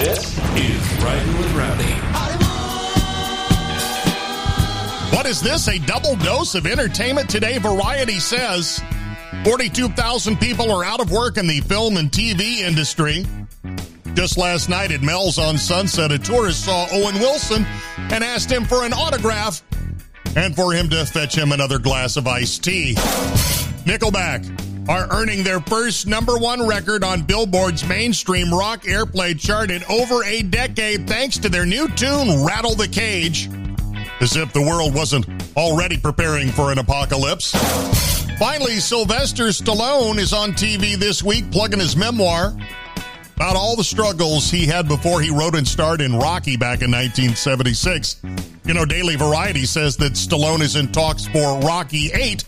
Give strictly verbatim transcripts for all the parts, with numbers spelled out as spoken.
This is Riding with Rowdy. What is this? A double dose of entertainment today? Variety says forty-two thousand people are out of work in the film and T V industry. Just last night at Mel's on Sunset, a tourist saw Owen Wilson and asked him for an autograph and for him to fetch him another glass of iced tea. Nickelback are earning their first number one record on Billboard's mainstream rock airplay chart in over a decade thanks to their new tune, Rattle the Cage. As if the world wasn't already preparing for an apocalypse. Finally, Sylvester Stallone is on T V this week plugging his memoir about all the struggles he had before he wrote and starred in Rocky back in nineteen seventy-six. You know, Daily Variety says that Stallone is in talks for Rocky eight.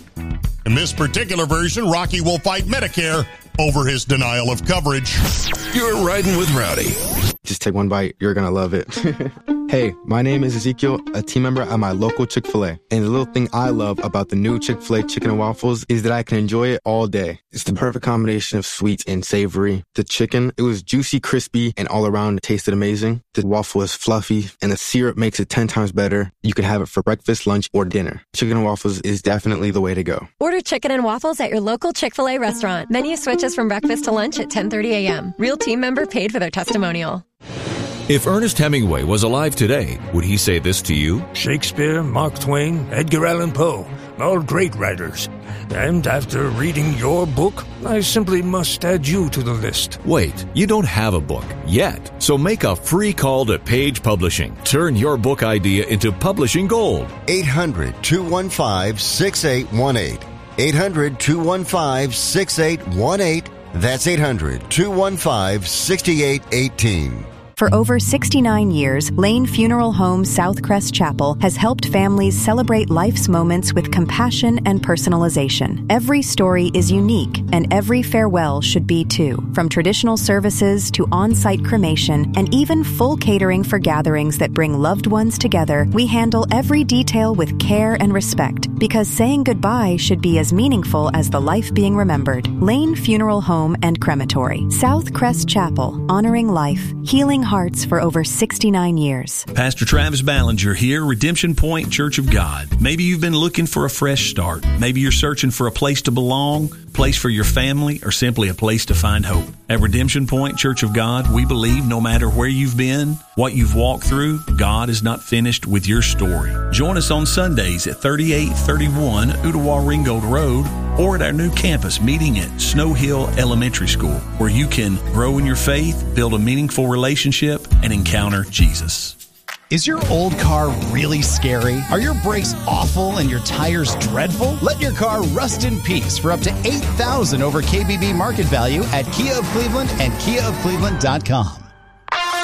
In this particular version, Rocky will fight Medicare over his denial of coverage. You're Riding with Rowdy. Just take one bite. You're going to love it. Hey, my name is Ezekiel, a team member at my local Chick-fil-A. And the little thing I love about the new Chick-fil-A chicken and waffles is that I can enjoy it all day. It's the perfect combination of sweet and savory. The chicken, it was juicy, crispy, and all around it tasted amazing. The waffle is fluffy, and the syrup makes it ten times better. You can have it for breakfast, lunch, or dinner. Chicken and waffles is definitely the way to go. Order chicken and waffles at your local Chick-fil-A restaurant. Menu switches from breakfast to lunch at ten thirty a.m. Real team member paid for their testimonial. If Ernest Hemingway was alive today, would he say this to you? Shakespeare, Mark Twain, Edgar Allan Poe, all great writers. And after reading your book, I simply must add you to the list. Wait, you don't have a book yet. So make a free call to Page Publishing. Turn your book idea into publishing gold. eight hundred, two one five, six eight one eight. eight hundred, two one five, six eight one eight. That's eight hundred, two one five, six eight one eight. For over sixty-nine years, Lane Funeral Home Southcrest Chapel has helped families celebrate life's moments with compassion and personalization. Every story is unique, and every farewell should be too. From traditional services to on-site cremation and even full catering for gatherings that bring loved ones together, we handle every detail with care and respect, because saying goodbye should be as meaningful as the life being remembered. Lane Funeral Home and Crematory, Southcrest Chapel, honoring life, healing hearts for over sixty-nine years. Pastor Travis Ballinger here, Redemption Point Church of God. Maybe you've been looking for a fresh start. Maybe you're searching for a place to belong, a place for your family, or simply a place to find hope. At Redemption Point Church of God, we believe no matter where you've been, what you've walked through, God is not finished with your story. Join us on Sundays at thirty-eight thirty-one Ottawa Ringgold Road, or at our new campus meeting at Snow Hill Elementary School, where you can grow in your faith, build a meaningful relationship, and encounter Jesus. Is your old car really scary? Are your brakes awful and your tires dreadful? Let your car rust in peace for up to eight thousand dollars over K B B market value at Kia of Cleveland and kia of cleveland dot com.